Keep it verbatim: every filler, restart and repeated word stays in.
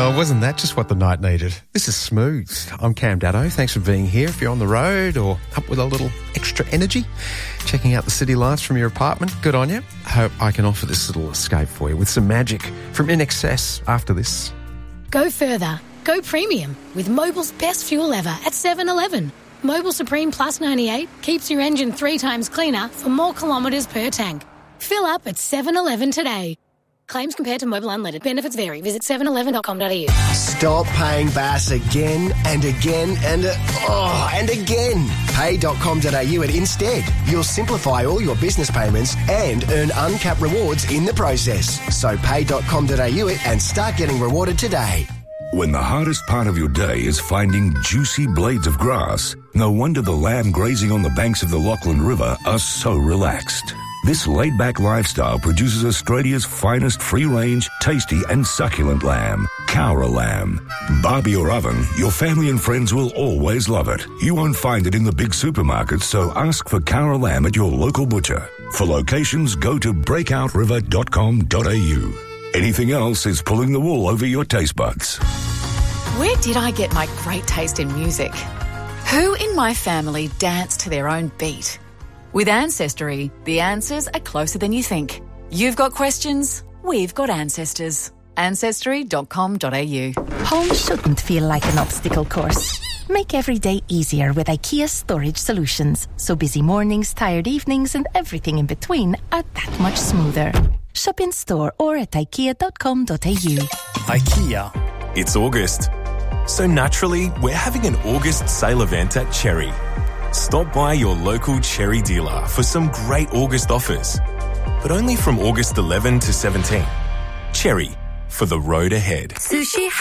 Well, wasn't that just what the night needed? This is Smooth. I'm Cam Daddo. Thanks for being here. If you're on the road or up with a little extra energy, checking out the city lights from your apartment, good on you. I hope I can offer this little escape for you with some magic from I N X S after this. Go further. Go premium with Mobil's best fuel ever at seven eleven. Mobil Supreme Plus ninety-eight keeps your engine three times cleaner for more kilometres per tank. Fill up at seven eleven today. Claims compared to Mobil Unleaded. Benefits vary. Visit seven eleven dot com dot a u. Stop paying Bass again and again and uh, oh, and again. pay dot com dot a u at Instead. You'll simplify all your business payments and earn uncapped rewards in the process. So pay dot com dot a u it and start getting rewarded today. When the hardest part of your day is finding juicy blades of grass, no wonder the lamb grazing on the banks of the Lachlan River are so relaxed. This laid-back lifestyle produces Australia's finest free-range, tasty and succulent lamb, Cowra lamb. Barbie or oven, your family and friends will always love it. You won't find it in the big supermarkets, so ask for Cowra lamb at your local butcher. For locations, go to breakout river dot com dot a u. Anything else is pulling the wool over your taste buds. Where did I get my great taste in music? Who in my family danced to their own beat? With Ancestry, the answers are closer than you think. You've got questions, we've got ancestors. ancestry dot com dot a u. Home shouldn't feel like an obstacle course. Make every day easier with IKEA storage solutions, so busy mornings, tired evenings and everything in between are that much smoother. Shop in store or at ikea dot com dot a u. IKEA. It's August. So naturally, we're having an August sale event at Cherry. Stop by your local Cherry dealer for some great August offers. But only from August eleventh to seventeenth. Cherry, for the road ahead. Sushi